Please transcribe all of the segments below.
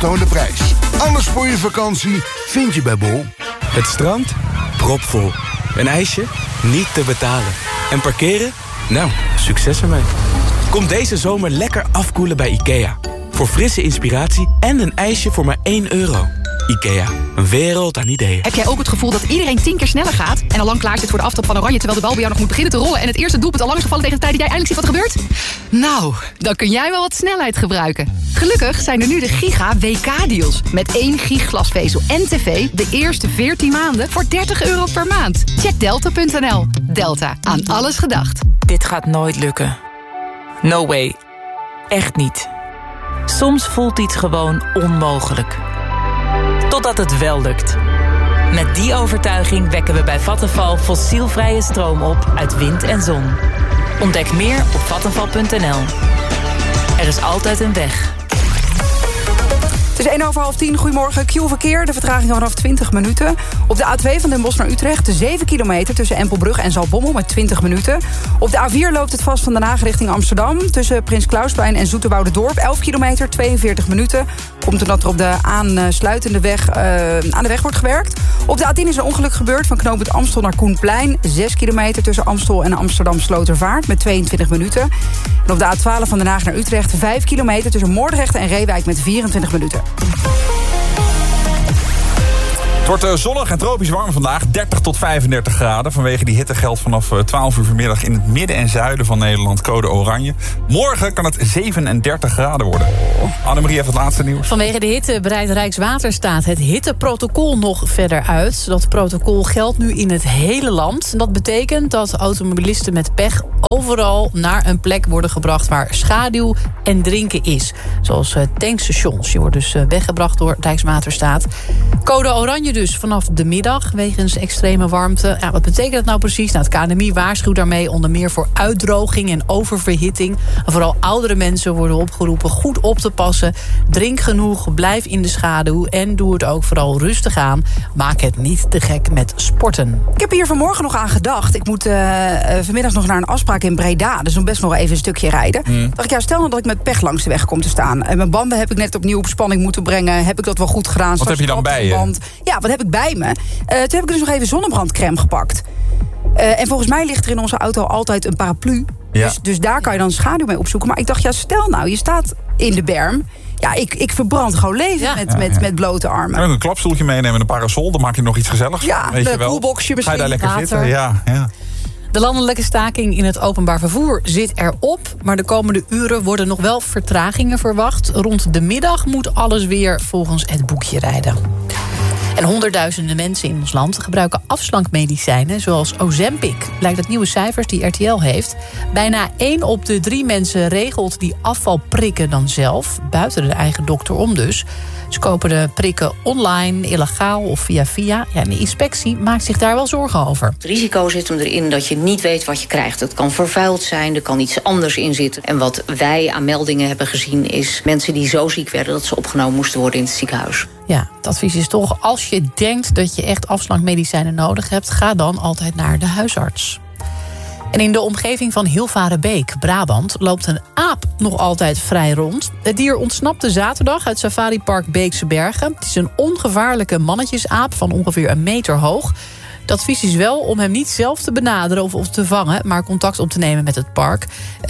vertoonde prijs. Alles voor je vakantie vind je bij Bol. Het strand? Propvol. Een ijsje? Niet te betalen. En parkeren? Nou, succes ermee. Kom deze zomer lekker afkoelen bij IKEA. Voor frisse inspiratie en een ijsje voor maar €1. IKEA, een wereld aan ideeën. Heb jij ook het gevoel dat iedereen 10 keer sneller gaat... en al lang klaar zit voor de aftrap van Oranje... terwijl de bal bij jou nog moet beginnen te rollen... en het eerste doelpunt al lang is gevallen tegen de tijd dat jij eindelijk ziet wat er gebeurt? Nou, dan kun jij wel wat snelheid gebruiken. Gelukkig zijn er nu de Giga WK-deals. Met 1 gig glasvezel en tv de eerste 14 maanden voor €30 per maand. Check delta.nl. Delta, aan alles gedacht. Dit gaat nooit lukken. No way. Echt niet. Soms voelt iets gewoon onmogelijk. Totdat het wel lukt. Met die overtuiging wekken we bij Vattenfall fossielvrije stroom op uit wind en zon. Ontdek meer op vattenfall.nl. Er is altijd een weg. Het is 10:01. Goedemorgen. Q-verkeer. De vertragingen vanaf 20 minuten. Op de A2 van Den Bosch naar Utrecht. 7 kilometer tussen Empelbrug en Zaltbommel met 20 minuten. Op de A4 loopt het vast van Den Haag richting Amsterdam. Tussen Prins Klausplein en Zoeterwouderdorp. 11 kilometer, 42 minuten. Komt omdat er op de aansluitende weg aan de weg wordt gewerkt. Op de A10 is een ongeluk gebeurd van knooppunt Amstel naar Koenplein. 6 kilometer tussen Amstel en Amsterdam Slotervaart met 22 minuten. En op de A12 van Den Haag naar Utrecht 5 kilometer tussen Moordrecht en Reewijk met 24 minuten. Het wordt zonnig en tropisch warm vandaag, 30 tot 35 graden. Vanwege die hitte geldt vanaf 12 uur vanmiddag in het midden en zuiden van Nederland code oranje. Morgen kan het 37 graden worden. Annemarie heeft het laatste nieuws. Vanwege de hitte breidt Rijkswaterstaat het hitteprotocol nog verder uit. Dat protocol geldt nu in het hele land. En dat betekent dat automobilisten met pech overal naar een plek worden gebracht waar schaduw en drinken is. Zoals tankstations. Je wordt dus weggebracht door Rijkswaterstaat. Code oranje dus vanaf de middag wegens extreme warmte. Ja, wat betekent dat nou precies? Nou, het KNMI waarschuwt daarmee onder meer voor uitdroging en oververhitting. En vooral oudere mensen worden opgeroepen goed op te passen. Drink genoeg, blijf in de schaduw en doe het ook vooral rustig aan. Maak het niet te gek met sporten. Ik heb hier vanmorgen nog aan gedacht. Ik moet vanmiddag nog naar een afspraak in Breda. Dus nog best nog even een stukje rijden. Dacht ik, ja, stel nou dat ik met pech langs de weg kom te staan. En mijn banden heb ik net opnieuw op spanning moeten brengen. Heb ik dat wel goed gedaan? Wat heb je dan bij je? Ja, wat heb ik bij me? Toen heb ik dus nog even zonnebrandcrème gepakt. En volgens mij ligt er in onze auto altijd een paraplu. Ja. Dus daar kan je dan schaduw mee opzoeken. Maar ik dacht, ja, stel nou, je staat in de berm. Ja, ik verbrand gewoon leven met blote armen. En ook een klapstoeltje meenemen en een parasol. Dan maak je nog iets gezelligs. Ja, een koelboxje misschien. Ga je daar lekker water zitten? Ja. De landelijke staking in het openbaar vervoer zit erop. Maar de komende uren worden nog wel vertragingen verwacht. Rond de middag moet alles weer volgens het boekje rijden. En honderdduizenden mensen in ons land gebruiken afslankmedicijnen zoals Ozempic. Blijkt uit nieuwe cijfers die RTL heeft. Bijna 1 op de 3 mensen regelt die afvalprikken dan zelf. Buiten de eigen dokter om dus. Ze kopen de prikken online, illegaal of via. Ja, en de inspectie maakt zich daar wel zorgen over. Het risico zit hem erin dat je niet weet wat je krijgt. Het kan vervuild zijn, er kan iets anders in zitten. En wat wij aan meldingen hebben gezien is mensen die zo ziek werden dat ze opgenomen moesten worden in het ziekenhuis. Ja, het advies is toch, als je denkt dat je echt afslankmedicijnen nodig hebt, ga dan altijd naar de huisarts. En in de omgeving van Hilvarenbeek, Brabant, loopt een aap nog altijd vrij rond. Het dier ontsnapte zaterdag uit safaripark Beekse Bergen. Het is een ongevaarlijke mannetjesaap van ongeveer 1 meter hoog. Het advies is wel om hem niet zelf te benaderen of te vangen, maar contact op te nemen met het park.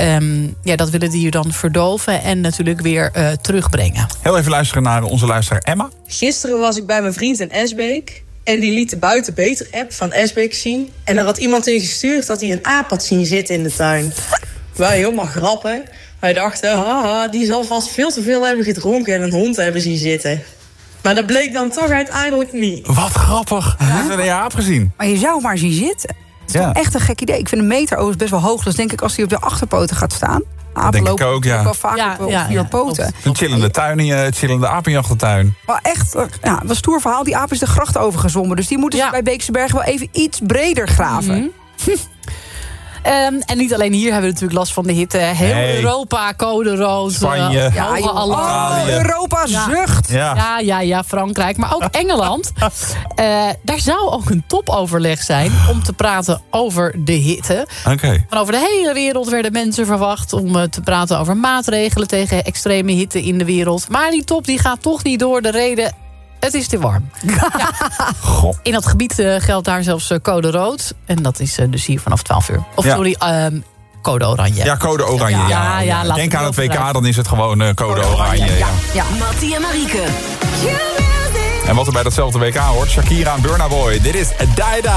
Dat willen die hier dan verdoven en natuurlijk weer terugbrengen. Heel even luisteren naar onze luisteraar Emma. Gisteren was ik bij mijn vriend in Esbeek. En die liet de Buiten Beter app van Esbeek zien. En er had iemand in gestuurd dat hij een aap had zien zitten in de tuin. Wij helemaal grappig. Wij dachten, haha, die zal vast veel te veel hebben gedronken en een hond hebben zien zitten. Maar dat bleek dan toch uiteindelijk niet. Wat grappig. We hebben een aap gezien. Maar je zou maar zien zitten. Dat is toch echt een gek idee. Ik vind 1 meter is best wel hoog. Dus denk ik als hij op de achterpoten gaat staan. Apen lopen ook, ja. Wel vaak op 4 poten. Een chillende apenjachtentuin. Maar echt, ja, een stoer verhaal. Die aap is de gracht overgezwommen. Dus die moeten ze bij Beekse Bergen wel even iets breder graven. En niet alleen hier hebben we natuurlijk last van de hitte. Heel Europa, code rood. Spanje. Europa zucht. Ja, Frankrijk. Maar ook Engeland. Daar zou ook een topoverleg zijn om te praten over de hitte. Okay. Van over de hele wereld werden mensen verwacht om te praten over maatregelen tegen extreme hitte in de wereld. Maar die top die gaat toch niet door. De reden, het is te warm. Ja. In dat gebied geldt daar zelfs code rood. En dat is dus hier vanaf 12 uur. Code oranje. Ja, code oranje. Ja, denk aan het WK, dan is het gewoon code oranje. Ja. Mattie en Marieke. En wat er bij datzelfde WK hoort, Shakira en Burna Boy. Dit is Daida.